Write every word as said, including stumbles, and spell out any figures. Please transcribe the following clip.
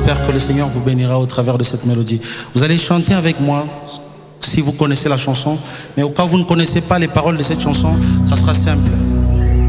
j'espère que le Seigneur vous bénira au travers de cette mélodie. Vous allez chanter avec moi, si vous connaissez la chanson, mais au cas où vous ne connaissez pas les paroles de cette chanson, ça sera simple.